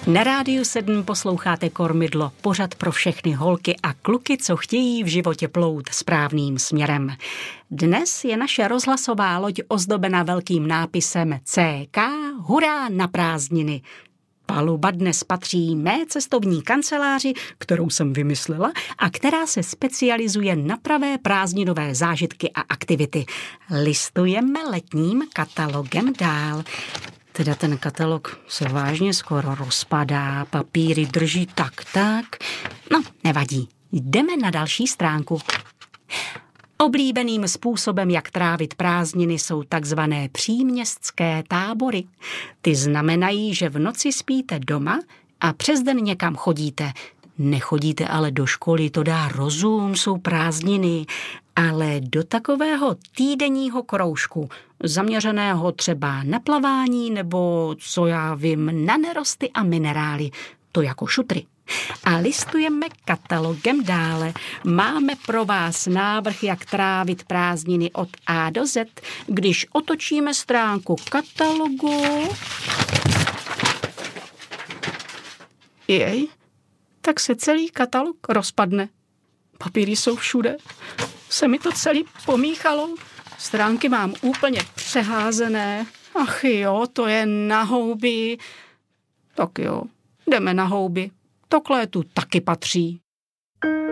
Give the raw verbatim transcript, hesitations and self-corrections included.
Na Rádiu sedm posloucháte Kormidlo, pořad pro všechny holky a kluky, co chtějí v životě plout správným směrem. Dnes je naše rozhlasová loď ozdobena velkým nápisem C K Hurá na prázdniny. Paluba dnes patří mé cestovní kanceláři, kterou jsem vymyslela a která se specializuje na pravé prázdninové zážitky a aktivity. Listujeme letním katalogem dál. Teda ten katalog se vážně skoro rozpadá, papíry drží tak, tak. No, nevadí. Jdeme na další stránku. Oblíbeným způsobem, jak trávit prázdniny, jsou takzvané příměstské tábory. Ty znamenají, že v noci spíte doma a přes den někam chodíte. Nechodíte ale do školy, to dá rozum, jsou prázdniny, ale do takového týdenního kroužku, zaměřeného třeba na plavání nebo, co já vím, na nerosty a minerály, to jako šutry. A listujeme katalogem dále. Máme pro vás návrh, jak trávit prázdniny od A do Z. Když otočíme stránku katalogu... Jej, tak se celý katalog rozpadne. Papíry jsou všude. Se mi to celý pomíchalo. Stránky mám úplně přeházené. Ach jo, to je na houby. Tak jo, jdeme na houby. To k létu taky patří.